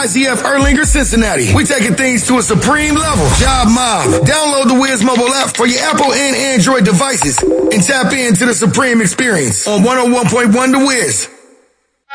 ICF Erlinger, Cincinnati. We taking things to a supreme level. Job Mob. Download the Wiz mobile app for your Apple and Android devices and tap into the supreme experience on 101.1 The Wiz.